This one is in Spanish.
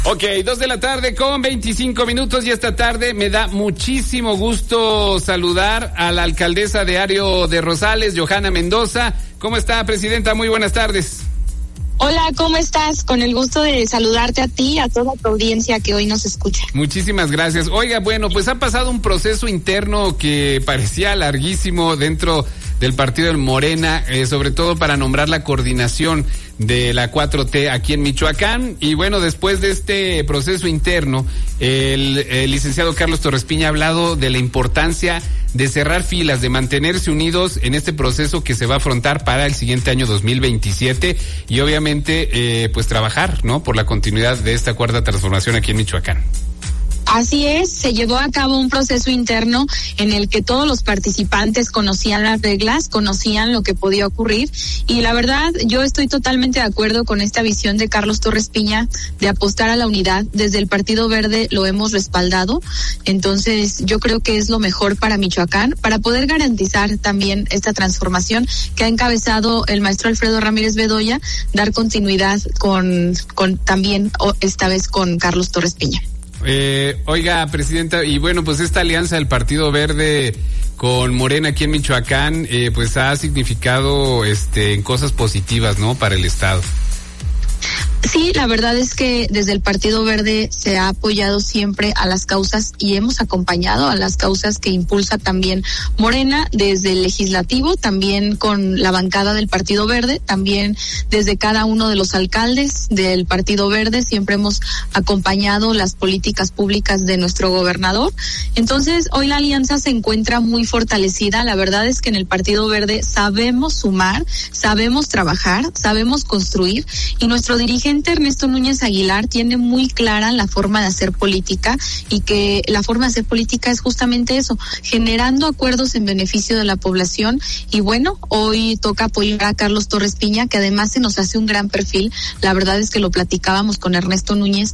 Ok, 2:25 p.m. y esta tarde me da muchísimo gusto saludar a la alcaldesa de Ario de Rosales, Johanna Mendoza. ¿Cómo está, presidenta? Muy buenas tardes. Hola, ¿cómo estás? Con el gusto de saludarte a ti y a toda tu audiencia que hoy nos escucha. Muchísimas gracias. Oiga, bueno, pues ha pasado un proceso interno que parecía larguísimo dentro del partido del Morena, sobre todo para nombrar la coordinación de la 4T aquí en Michoacán. Y bueno, después de este proceso interno, el licenciado Carlos Torres Piña ha hablado de la importancia de cerrar filas, de mantenerse unidos en este proceso que se va a afrontar para el siguiente año 2027 y obviamente pues trabajar, ¿no?, por la continuidad de esta cuarta transformación aquí en Michoacán. Así es, se llevó a cabo un proceso interno en el que todos los participantes conocían las reglas, conocían lo que podía ocurrir y la verdad yo estoy totalmente de acuerdo con esta visión de Carlos Torres Piña de apostar a la unidad. Desde el Partido Verde lo hemos respaldado, entonces yo creo que es lo mejor para Michoacán, para poder garantizar también esta transformación que ha encabezado el maestro Alfredo Ramírez Bedoya, dar continuidad con también esta vez con Carlos Torres Piña. Oiga, presidenta, y bueno, pues esta alianza del Partido Verde con Morena aquí en Michoacán, pues ha significado en cosas positivas, ¿no?, para el estado. Sí, la verdad es que desde el Partido Verde se ha apoyado siempre a las causas y hemos acompañado a las causas que impulsa también Morena desde el legislativo, también con la bancada del Partido Verde, también desde cada uno de los alcaldes del Partido Verde, siempre hemos acompañado las políticas públicas de nuestro gobernador. Entonces, hoy la alianza se encuentra muy fortalecida. La verdad es que en el Partido Verde sabemos sumar, sabemos trabajar, sabemos construir y nuestro dirigente Ernesto Núñez Aguilar tiene muy clara la forma de hacer política y que la forma de hacer política es justamente eso, generando acuerdos en beneficio de la población y bueno, hoy toca apoyar a Carlos Torres Piña, que además se nos hace un gran perfil. La verdad es que lo platicábamos con Ernesto Núñez.